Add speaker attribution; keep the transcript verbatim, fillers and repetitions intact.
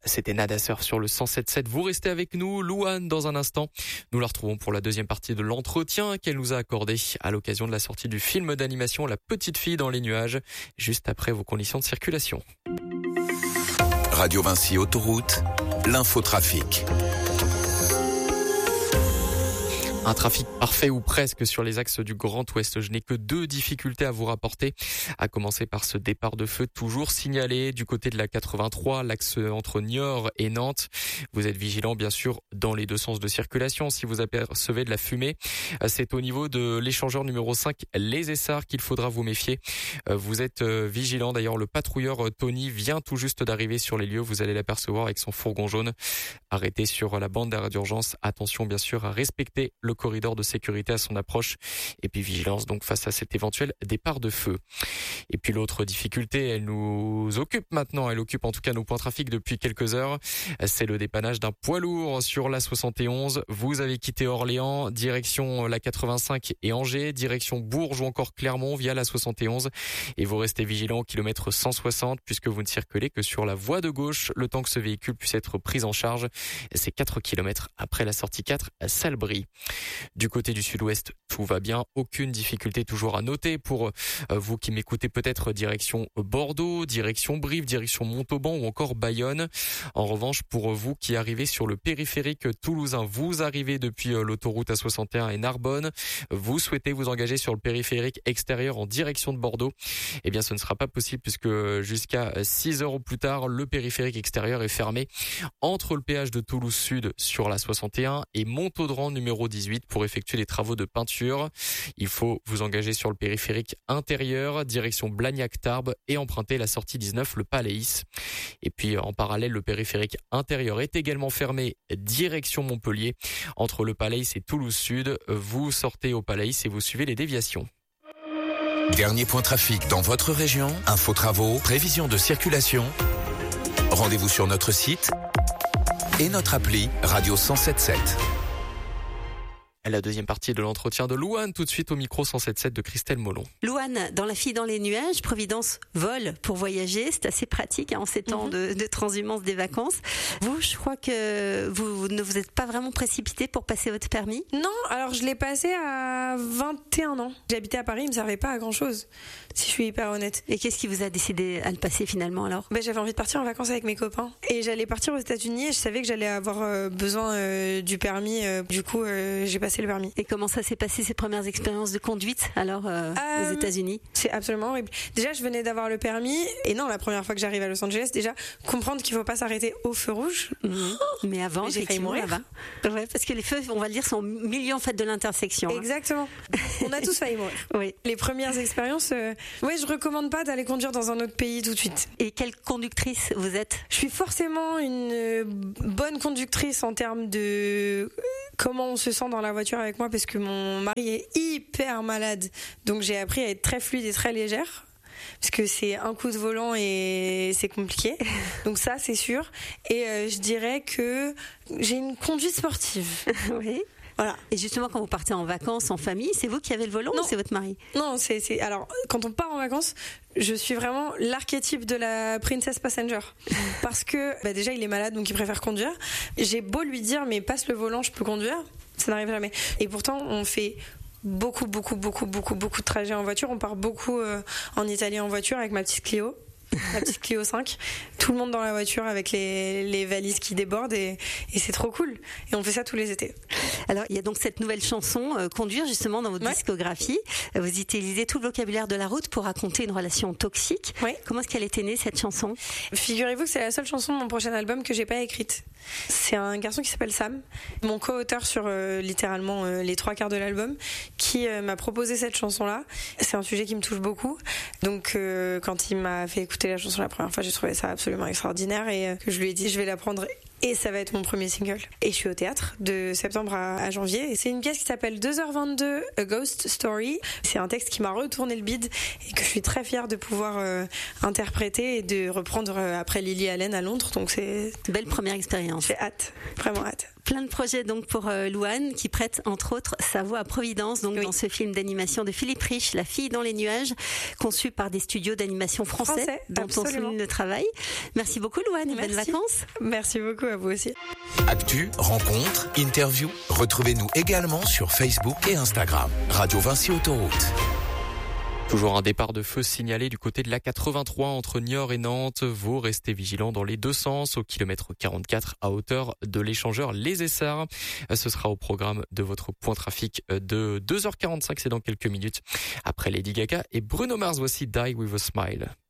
Speaker 1: C'était Nada Surf sur le cent sept virgule sept. Vous restez avec nous, Louane, dans un instant. Nous la retrouvons pour la deuxième partie de l'entretien qu'elle nous a accordé à l'occasion de la sortie du film d'animation La Petite Fille dans les nuages, juste après vos conditions de circulation.
Speaker 2: Radio Vinci Autoroute, l'infotrafic.
Speaker 1: Un trafic parfait ou presque sur les axes du Grand Ouest. Je n'ai que deux difficultés à vous rapporter. À commencer par ce départ de feu toujours signalé du côté de la quatre-vingt-trois, l'axe entre Niort et Nantes. Vous êtes vigilant bien sûr dans les deux sens de circulation. Si vous apercevez de la fumée, c'est au niveau de l'échangeur numéro cinq, les Essarts, qu'il faudra vous méfier. Vous êtes vigilant. D'ailleurs, le patrouilleur Tony vient tout juste d'arriver sur les lieux. Vous allez l'apercevoir avec son fourgon jaune arrêté sur la bande d'arrêt d'urgence. Attention bien sûr à respecter le corridor de sécurité à son approche, et puis vigilance donc face à cet éventuel départ de feu. Et puis l'autre difficulté, elle nous occupe maintenant, elle occupe en tout cas nos points trafic depuis quelques heures, c'est le dépannage d'un poids lourd sur la soixante et onze. Vous avez quitté Orléans, direction la quatre-vingt-cinq et Angers, direction Bourges ou encore Clermont via la soixante et onze, et vous restez vigilant au kilomètre cent soixante puisque vous ne circulez que sur la voie de gauche, le temps que ce véhicule puisse être pris en charge. C'est quatre kilomètres après la sortie quatre à Salbris. Du côté du sud-ouest, tout va bien, aucune difficulté toujours à noter pour vous qui m'écoutez peut-être direction Bordeaux, direction Brive, direction Montauban ou encore Bayonne. En revanche, pour vous qui arrivez sur le périphérique toulousain, vous arrivez depuis l'autoroute A soixante et un et Narbonne, vous souhaitez vous engager sur le périphérique extérieur en direction de Bordeaux, eh bien ce ne sera pas possible puisque jusqu'à six heures plus tard, le périphérique extérieur est fermé entre le péage de Toulouse Sud sur la soixante et un et Montaudran numéro dix-huit pour effectuer les travaux de peinture. Il faut vous engager sur le périphérique intérieur, direction Blagnac-Tarbes et emprunter la sortie dix-neuf, le Paléis. Et puis en parallèle, le périphérique intérieur est également fermé, direction Montpellier. Entre le Paléis et Toulouse Sud, vous sortez au Paléis et vous suivez les déviations.
Speaker 2: Dernier point trafic dans votre région, info travaux, prévision de circulation. Rendez-vous sur notre site et notre appli Radio cent sept virgule sept.
Speaker 1: La deuxième partie de l'entretien de Louane, tout de suite au micro cent sept virgule sept de Christelle Molon.
Speaker 3: Louane, dans La Fille dans les nuages, Providence vole pour voyager. C'est assez pratique hein, en ces temps mm-hmm. de, de transhumance des vacances. Vous, je crois que vous, vous ne vous êtes pas vraiment précipité pour passer votre permis ?
Speaker 4: Non, alors je l'ai passé à vingt et un ans. J'habitais à Paris, il ne me servait pas à grand chose, si je suis hyper honnête.
Speaker 3: Et qu'est-ce qui vous a décidé à le passer finalement alors ?
Speaker 4: Ben, j'avais envie de partir en vacances avec mes copains. Et j'allais partir aux États-Unis et je savais que j'allais avoir euh, besoin euh, du permis. Euh, du coup, euh, j'ai passé le permis.
Speaker 3: Et comment ça s'est passé ces premières expériences de conduite alors euh, euh, aux États-Unis ?
Speaker 4: C'est absolument horrible. Déjà, je venais d'avoir le permis et non, la première fois que j'arrive à Los Angeles, déjà comprendre qu'il faut pas s'arrêter au feu rouge.
Speaker 3: Mmh. Mais avant,
Speaker 4: Mais j'ai failli mourir.
Speaker 3: Ouais, parce que les feux, on va le dire, sont au milieu en fait de l'intersection.
Speaker 4: Exactement. Hein. On a tous failli mourir.
Speaker 3: Oui.
Speaker 4: Les premières expériences, euh, ouais, je recommande pas d'aller conduire dans un autre pays tout de suite.
Speaker 3: Et quelle conductrice vous êtes ?
Speaker 4: Je suis forcément une bonne conductrice en termes de comment on se sent dans la voiture avec moi parce que mon mari est hyper malade. Donc j'ai appris à être très fluide et très légère. Parce que c'est un coup de volant et c'est compliqué. Donc ça, c'est sûr. Et euh, je dirais que j'ai une conduite sportive.
Speaker 3: Oui. Voilà. Et justement, quand vous partez en vacances, en famille, c'est vous qui avez le volant
Speaker 4: non.
Speaker 3: ou c'est votre mari ?
Speaker 4: Non, c'est, c'est... Alors, quand on part en vacances, je suis vraiment l'archétype de la princess passenger. Parce que, bah déjà, il est malade, donc il préfère conduire. J'ai beau lui dire, mais passe le volant, je peux conduire. Ça n'arrive jamais. Et pourtant, on fait beaucoup, beaucoup, beaucoup, beaucoup, beaucoup de trajets en voiture. On part beaucoup euh, en Italie en voiture avec ma petite Clio. La petite Clio cinq, tout le monde dans la voiture avec les, les valises qui débordent et, et c'est trop cool. Et on fait ça tous les étés.
Speaker 3: Alors, il y a donc cette nouvelle chanson, euh, Conduire, justement, dans votre ouais. discographie. Vous utilisez tout le vocabulaire de la route pour raconter une relation toxique.
Speaker 4: Ouais.
Speaker 3: Comment est-ce qu'elle est née, cette chanson ?
Speaker 4: Figurez-vous que c'est la seule chanson de mon prochain album que j'ai pas écrite. C'est un garçon qui s'appelle Sam, mon co-auteur sur euh, littéralement euh, les trois quarts de l'album, qui euh, m'a proposé cette chanson-là. C'est un sujet qui me touche beaucoup. Donc, euh, quand il m'a fait écouter la chanson la première fois, j'ai trouvé ça absolument extraordinaire et euh, je lui ai dit je vais la prendre Et ça va être mon premier single. Et je suis au théâtre de septembre à, à janvier. Et c'est une pièce qui s'appelle deux heures vingt-deux, A Ghost Story. C'est un texte qui m'a retourné le bide et que je suis très fière de pouvoir euh, interpréter et de reprendre euh, après Lily Allen à Londres. Donc c'est
Speaker 3: belle première expérience.
Speaker 4: J'ai hâte, vraiment hâte.
Speaker 3: Plein de projets donc pour euh, Louane qui prête entre autres sa voix à Providence donc oui. dans ce film d'animation de Philippe Rich, La fille dans les nuages, conçu par des studios d'animation français, français dont absolument. on souligne le travail. Merci beaucoup Louane et bonnes vacances.
Speaker 4: Merci beaucoup à vous aussi.
Speaker 2: Actu, rencontres, interviews, retrouvez-nous également sur Facebook et Instagram. Radio Vinci Autoroute.
Speaker 1: Toujours un départ de feu signalé du côté de l'A quatre-vingt-trois entre Niort et Nantes. Vous restez vigilants dans les deux sens au kilomètre quarante-quatre à hauteur de l'échangeur Les Essarts. Ce sera au programme de votre point trafic de deux heures quarante-cinq, c'est dans quelques minutes. Après Lady Gaga et Bruno Mars, voici Die With A Smile.